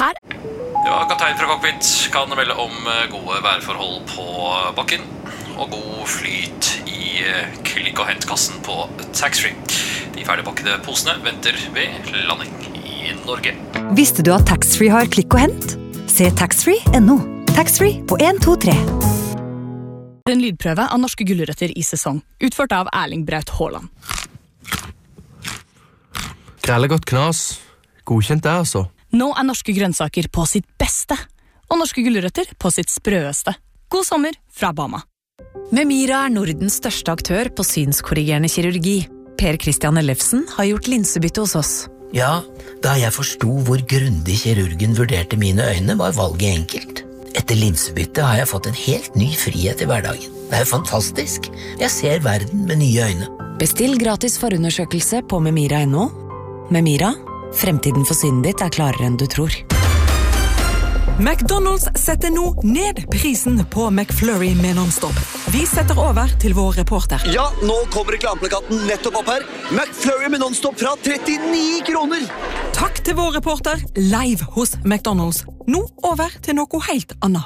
her. Ja, kaptein fra cockpit kan melde om gode værforhold på bakken og god flyt i klikk- og hentkassen på taxfree. De ferdigpakkede posene venter ved landing i Norge. Visste du at taxfree har klikk og hent? Se taxfree.no. Taxfree på 1, 2, 3. En lydprøve av norske gulrøtter i sesong, utført av Erling Braut Haaland. Grellegodt knas. Godkjent det, altså. Nå norske grønnsaker på sitt beste, og norske gulrøtter på sitt sprøeste. God sommer fra Bama. Memira Nordens største aktør på synskorrigerende kirurgi. Per Christian Ellefsen har gjort linsebytte hos oss. Ja, da jeg forstod hvor grundig kirurgen vurderte mine øyne, var valget enkelt. Etter linsebytte har jeg fått en helt ny frihet i hverdagen. Det er fantastisk. Jeg ser verden med nye øyne. Bestill gratis forundersøkelse på memira.no. Memira, fremtiden for synet ditt klarere enn du tror. McDonald's setter nå ned prisen på McFlurry med non-stop. Vi setter over til vår reporter. Ja, nå kommer reklameplakaten nettopp opp her. McFlurry med non-stop fra 39 kroner. Takk til vår reporter, live hos McDonald's. Nå over til noe helt annet.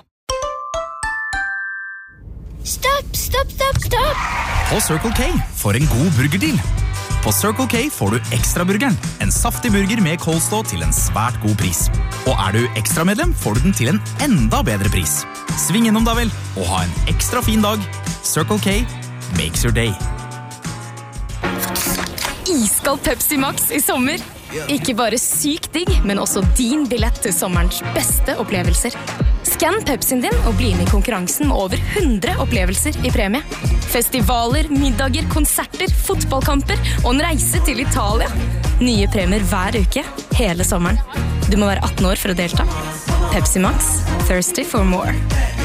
Stopp. På Circle K for en god burgerdeal. På Circle K får du Ekstraburgeren, en saftig burger med coleslaw til en svært god pris. Og du ekstramedlem, får du den til en enda bedre pris. Sving innom da vel, og ha en ekstra fin dag. Circle K makes your day. Iskald Pepsi Max i sommer. Ikke bare sykt digg, men også din billett til sommerens beste opplevelser. Skann Pepsien din og bli med i konkurransen med over 100 opplevelser i premie. Festivaler, middager, konserter, fotballkamper og en reise til Italia. Nye premier hver uke, hele sommeren. Du må være 18 år for å delta. Pepsi Max, thirsty for more.